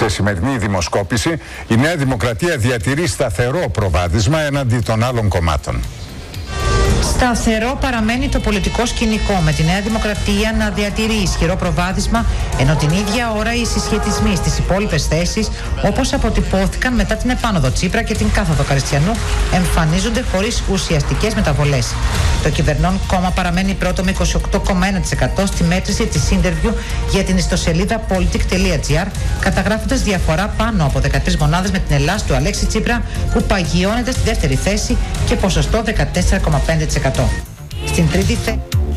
σε σημερινή δημοσκόπηση, η Νέα Δημοκρατία διατηρεί σταθερό προβάδισμα έναντι των άλλων κομμάτων. Σταθερό παραμένει το πολιτικό σκηνικό, με τη Νέα Δημοκρατία να διατηρεί ισχυρό προβάδισμα, ενώ την ίδια ώρα οι συσχετισμοί στις υπόλοιπες θέσεις, όπως αποτυπώθηκαν μετά την επάνωδο Τσίπρα και την κάθοδο Καριστιανού, εμφανίζονται χωρίς ουσιαστικές μεταβολές. Το κυβερνών κόμμα παραμένει πρώτο με 28,1% στη μέτρηση της Interview για την ιστοσελίδα politic.gr, καταγράφοντας διαφορά πάνω από 13 μονάδες με την Ελλάς του Αλέξη Τσίπρα, που παγιώνεται στη δεύτερη θέση, και ποσοστό 14,5%. Στην τρίτη θέση.